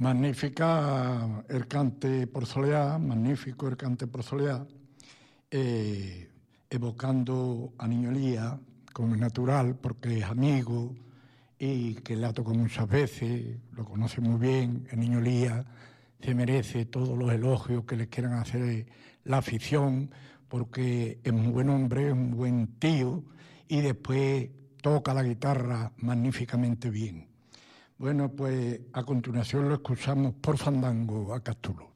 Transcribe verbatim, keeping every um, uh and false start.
Magnífica el cante por soleá, magnífico el cante por soleá, eh, evocando a Niño Elías, como es natural, porque es amigo y que le ha tocado muchas veces, lo conoce muy bien. El Niño Elías se merece todos los elogios que le quieran hacer la afición, porque es un buen hombre, es un buen tío y después toca la guitarra magníficamente bien. Bueno, pues a continuación lo escuchamos por Fandango a Castulo.